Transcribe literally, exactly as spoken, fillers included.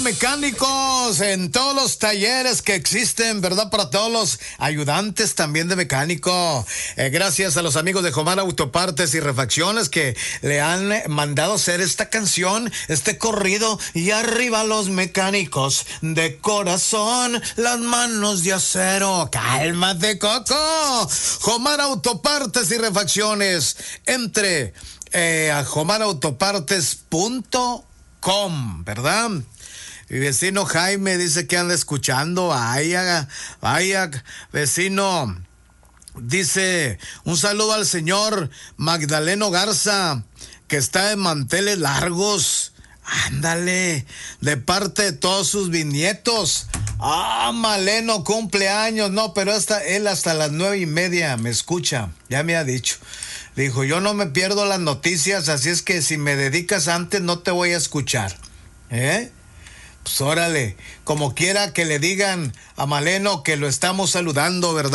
mecánicos en todos los talleres que existen, ¿verdad? Para todos los ayudantes también de mecánico. Eh, gracias a los amigos de Jomar Autopartes y Refacciones que le han mandado hacer esta canción, este corrido. Y arriba los mecánicos de corazón, las manos de acero. Cálmate, Coco. Jomar Autopartes y Refacciones. Entre eh, a jomar autopartes punto com, ¿verdad? Mi vecino Jaime dice que anda escuchando. Vaya, vaya, vecino. Dice, un saludo al señor Magdaleno Garza, que está en manteles largos. Ándale, de parte de todos sus bisnietos. Ah, Maleno cumpleaños. No, pero hasta él hasta las nueve y media me escucha. Ya me ha dicho. Dijo, yo no me pierdo las noticias, así es que si me dedicas antes no te voy a escuchar. ¿Eh? Pues órale, como quiera que le digan a Maleno que lo estamos saludando, ¿verdad?